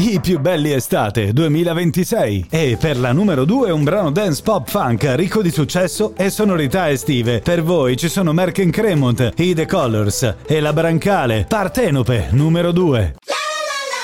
I più belli estate 2026. E per la numero 2 un brano dance pop funk ricco di successo e sonorità estive. Per voi ci sono Merck Cremont, i The Colors e la Brancale, Partenope numero 2.